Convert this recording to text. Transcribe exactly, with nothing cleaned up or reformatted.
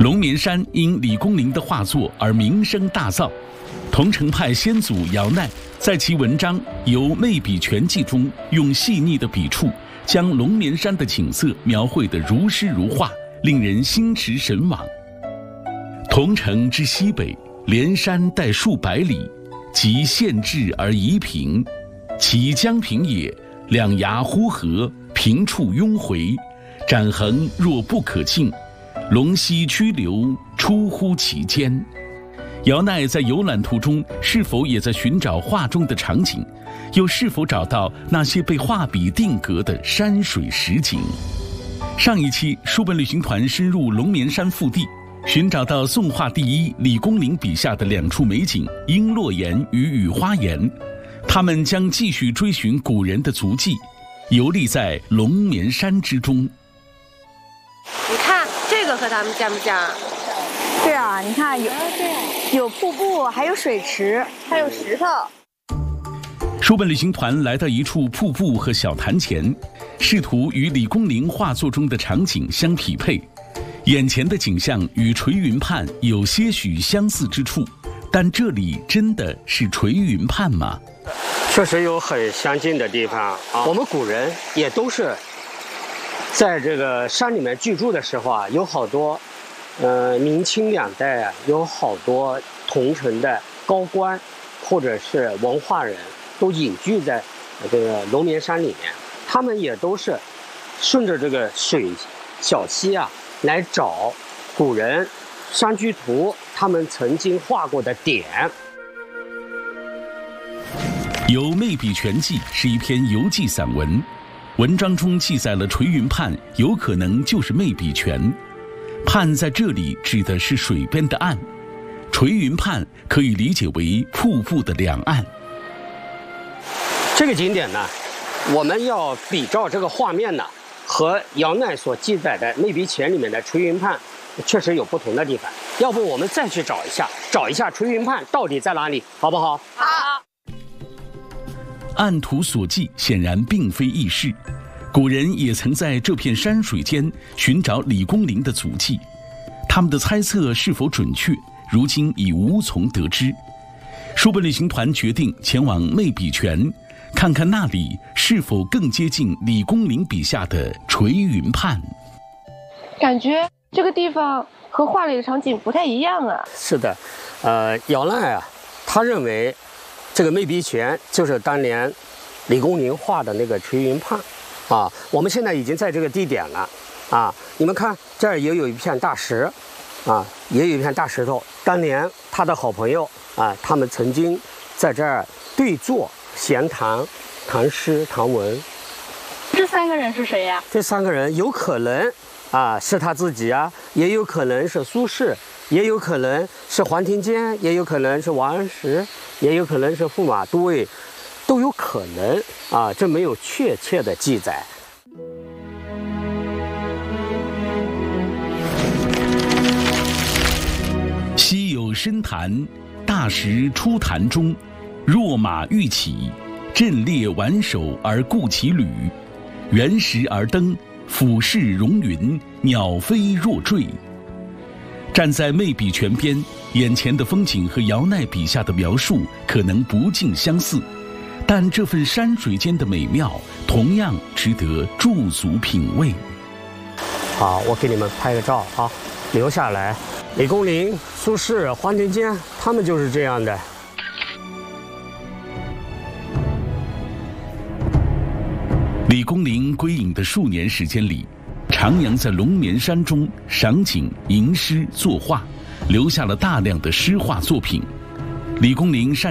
龙眠山因李公麟的画作而名声大噪，桐城派先祖姚鼐在其文章《由魅笔全记》中，用细腻的笔触将龙眠山的景色描绘得如诗如画，令人心驰神往。桐城之西北，连山带数百里，即县治而夷平，其江平也，两崖呼合，平处拥回，展横若不可尽，龙溪曲流，出乎其间。姚鼐在游览途中是否也在寻找画中的场景，又是否找到那些被画笔定格的山水实景？上一期书本旅行团深入龙眠山腹地，寻找到宋画第一李公麟笔下的两处美景璎珞岩与雨花岩，他们将继续追寻古人的足迹，游历在龙眠山之中。 你看这个和他们像不像？ 对啊，你看有有瀑布，还有水池，还有石头。 书本旅行团来到一处瀑布和小潭前，试图与李公麟画作中的场景相匹配。眼前的景象与垂云畔有些许相似之处，但这里真的是垂云畔吗？ 确实有很相近的地方啊。我们古人也都是在这个山里面居住的时候啊，有好多呃明清两代啊，有好多桐城的高官或者是文化人都隐居在这个龙眠山里面，他们也都是顺着这个水小溪啊来找古人山居图他们曾经画过的点。 《游魅笔全记》是一篇游记散文，文章中记载了垂云畔有可能就是魅笔泉，畔在这里指的是水边的岸，垂云畔可以理解为瀑布的两岸。 这个景点呢，我们要比照这个画面呢，和姚鼐所记载的魅笔泉里面的垂云畔确实有不同的地方，要不我们再去找一下，找一下垂云畔到底在哪里，好不好？ 好。 按图所记显然并非易事，古人也曾在这片山水间寻找李公麟的足迹，他们的猜测是否准确，如今已无从得知。书本旅行团决定前往魅笔泉，看看那里是否更接近李公麟笔下的垂云畔。 感觉这个地方和画里的场景不太一样啊。 是的，呃，姚鼐啊，他认为这个魅笔泉就是当年李公麟画的那个垂云畔啊。我们现在已经在这个地点了啊，你们看这儿也有一片大石啊，也有一片大石头，当年他的好朋友啊，他们曾经在这儿对坐闲谈，谈诗谈文。 这三个人是谁呀？ 这三个人有可能啊是他自己啊，也有可能是苏轼，也有可能是黄庭坚，也有可能是王安石，也有可能是驸马都尉，都有可能啊，这没有确切的记载。 溪有深潭，大石出潭中，若马欲起，阵列挽手而顾其履，原石而登，俯视容云，鸟飞若坠。站在魅笔泉边，眼前的风景和姚鼐笔下的描述可能不尽相似，但这份山水间的美妙同样值得驻足品味。 好，我给你们拍个照啊，留下来。李公麟、苏轼、黄庭坚，他们就是这样的。 李公麟归隐的数年时间里，徜徉在龙眠山中，赏景、吟诗、作画，留下了大量的诗画作品。李公麟擅